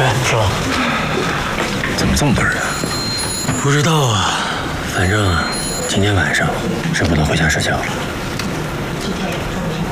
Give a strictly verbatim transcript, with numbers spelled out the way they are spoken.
哎，是吧？ 怎么这么多人啊？ 不知道啊，反正今天晚上是不能回家睡觉了。